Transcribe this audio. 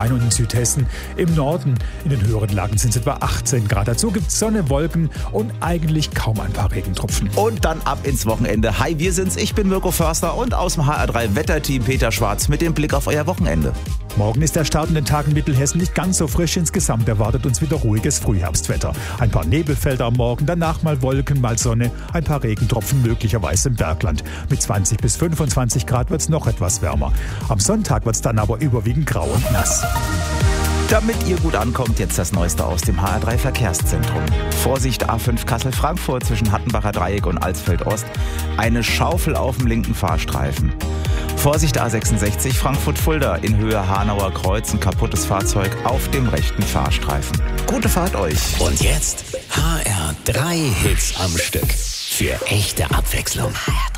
Rhein und in Südhessen. Im Norden, in den höheren Lagen sind es etwa 18 Grad. Dazu gibt es Sonne, Wolken und eigentlich kaum ein paar Regentropfen. Und dann ab ins Wochenende. Hi, wir sind's. Ich bin Mirko Förster und aus dem HR3 Wetterteam Peter Schwarz mit dem Blick auf euer Wochenende. Morgen ist der startende Tag in Mittelhessen nicht ganz so frisch. Insgesamt erwartet uns wieder ruhiges Frühherbstwetter. Ein paar Nebelfelder am Morgen, danach mal Wolken, mal Sonne, ein paar Regentropfen möglicherweise im Bergland. Mit 20 bis 25 Grad wird es noch etwas wärmer. Am Sonntag wird es dann aber überwiegend grau und nass. Damit ihr gut ankommt, jetzt das Neueste aus dem HR3 Verkehrszentrum. Vorsicht A5 Kassel-Frankfurt zwischen Hattenbacher Dreieck und Alsfeld-Ost. Eine Schaufel auf dem linken Fahrstreifen. Vorsicht A66 Frankfurt-Fulda in Höhe Hanauer Kreuz, ein kaputtes Fahrzeug auf dem rechten Fahrstreifen. Gute Fahrt euch. Und jetzt HR3 Hits am Stück. Für echte Abwechslung. HR3.